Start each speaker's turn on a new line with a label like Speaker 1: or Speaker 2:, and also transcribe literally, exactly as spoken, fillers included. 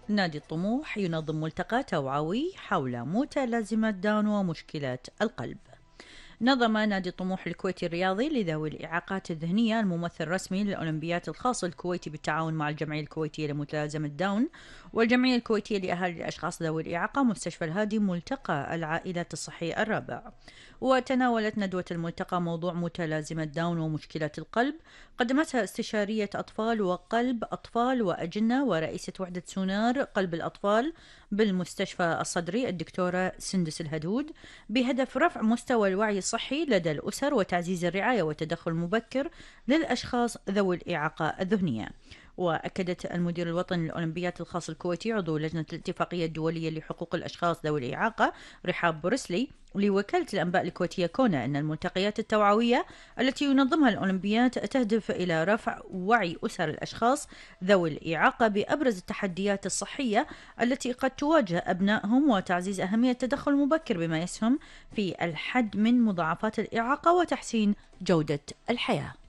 Speaker 1: نادي الطموح ينظم ملتقى توعوي حول متلازمة داون ومشكلات القلب. نظم نادي الطموح الكويتي الرياضي لذوي الإعاقات الذهنية الممثل الرسمي للأولمبيات الخاص الكويتي بالتعاون مع الجمعية الكويتية لمتلازمة داون والجمعية الكويتية لأهالي الأشخاص ذوي الإعاقة مستشفى الهادي ملتقى العائلات الصحي الرابع. وتناولت ندوة الملتقى موضوع متلازمة داون ومشكلة القلب، قدمتها استشارية أطفال وقلب أطفال وأجنة ورئيسة وحدة سونار قلب الأطفال بالمستشفى الصدري الدكتورة سندس الهدود، بهدف رفع مستوى الوعي الصحي لدى الأسر وتعزيز الرعاية والتدخل المبكر للأشخاص ذوي الإعاقة الذهنية. وأكدت المدير الوطني للأولمبيات الخاص الكويتي عضو لجنة الاتفاقية الدولية لحقوق الأشخاص ذوي الإعاقة رحاب بورسلي لوكالة الأنباء الكويتية كونا أن الملتقيات التوعوية التي ينظمها الأولمبيات تهدف إلى رفع وعي أسر الأشخاص ذوي الإعاقة بأبرز التحديات الصحية التي قد تواجه أبنائهم وتعزيز أهمية التدخل المبكر بما يسهم في الحد من مضاعفات الإعاقة وتحسين جودة الحياة.